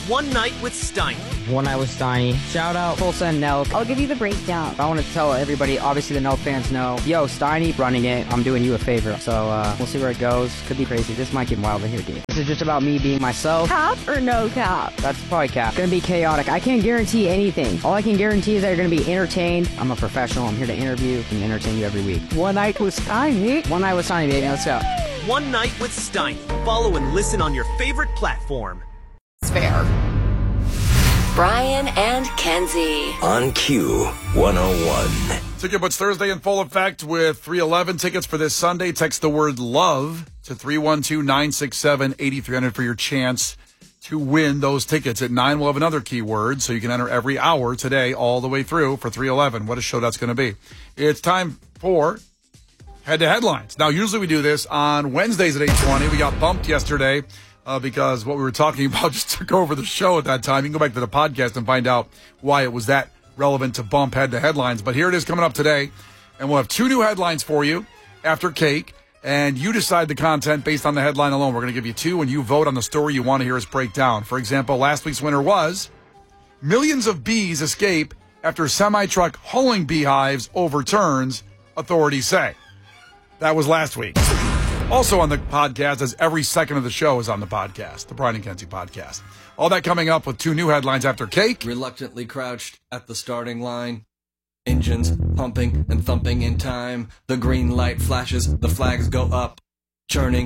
One Night with Steiny. One Night with Steiny. Shout out Tulsa and Nelk. I'll give you the breakdown. I want to tell everybody, obviously the Nelk fans know, yo, Steiny running it, I'm doing you a favor. So we'll see where it goes. Could be crazy. This might get wild in here, dude. This is just about me being myself. Cap or no cap? That's probably cap. It's gonna be chaotic. I can't guarantee anything. All I can guarantee is that you're gonna be entertained. I'm a professional. I'm here to interview and entertain you every week. One Night with Steiny. One Night with Steiny, baby. Let's go. One Night with Steiny. Follow and listen on your favorite platform. It's fair. Brian and Kenzie. On Q101. Ticket Butts Thursday in full effect with 311 tickets for this Sunday. Text the word love to 312-967-8300 for your chance to win those tickets. At 9, we'll have another keyword, so you can enter every hour today all the way through for 311. What a show that's going to be. It's time for Head to Headlines. Now, usually we do this on Wednesdays at 8:20. We got bumped yesterday because what we were talking about just took over the show at that time. You can go back to the podcast and find out why it was that relevant to bump Head to Headlines. But here it is coming up today, and we'll have 2 new headlines for you after Cake, and you decide the content based on the headline alone. We're going to give you 2, and you vote on the story you want to hear us break down. For example, last week's winner was millions of bees escape after semi-truck hauling beehives overturns, authorities say. That was last week. Also on the podcast, as every second of the show is on the podcast, the Brian and Kenzie podcast. All that coming up with 2 new headlines after Cake. Reluctantly crouched at the starting line. Engines pumping and thumping in time. The green light flashes, the flags go up. Churning